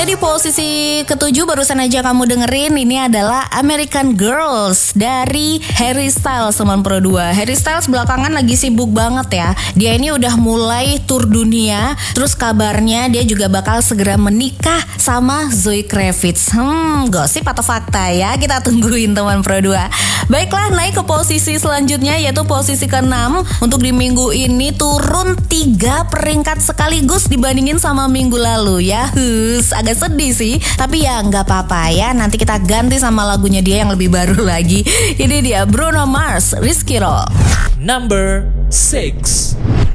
Selanjutnya di posisi ketujuh barusan aja kamu dengerin, ini adalah American Girls dari Harry Styles teman Pro 2. Harry Styles belakangan lagi sibuk banget ya. Dia ini udah mulai tur dunia. Terus kabarnya dia juga bakal segera menikah sama Zoe Kravitz. Gosip atau fakta ya? Kita tungguin teman Pro 2. Baiklah, naik ke posisi selanjutnya yaitu posisi ke-6. Untuk di minggu ini turun 3 peringkat sekaligus dibandingin sama minggu lalu ya. Agak sedih sih, tapi ya nggak apa-apa ya. Nanti kita ganti sama lagunya dia yang lebih baru lagi. Ini dia Bruno Mars, Risky Roll. Number 6.